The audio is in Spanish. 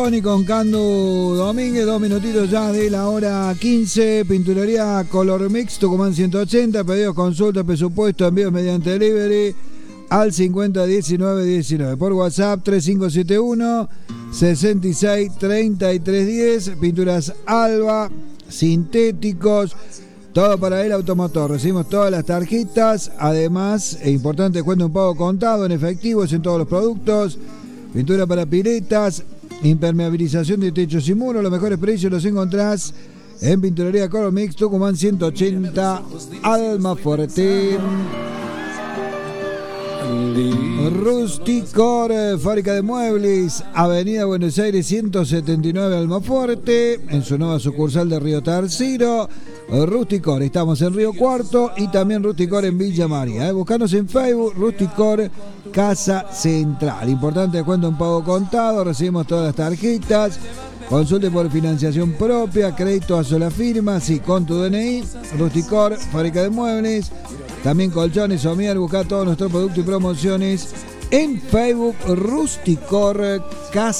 Y con Candu Domínguez, 2 minutitos ya de la hora 15. Pinturería Color Mix, Tucumán 180. Pedidos, consultas, presupuesto, envíos mediante delivery al 501919. Por WhatsApp 3571 663310. Pinturas Alba, sintéticos, todo para el automotor. Recibimos todas las tarjetas. Además, es importante, cuenta un pago contado en efectivo en todos los productos. Pintura para piletas, impermeabilización de techos y muros. Los mejores precios los encontrás en Pinturería Color Mix, Tucumán 180, Almafuerte. Rusticor, fábrica de muebles, Avenida Buenos Aires 179, Almafuerte, en su nueva sucursal de Río Tercero. Rusticor, estamos en Río Cuarto y también Rusticor en Villa María. Buscanos en Facebook, Rusticor Casa Central. Importante, cuenta un pago contado, recibimos todas las tarjetas. Consulte por financiación propia, crédito a sola firma, sí, con tu DNI. Rusticor, fábrica de muebles, también colchones, somier. Busca todos nuestros productos y promociones en Facebook, Rusticor Casa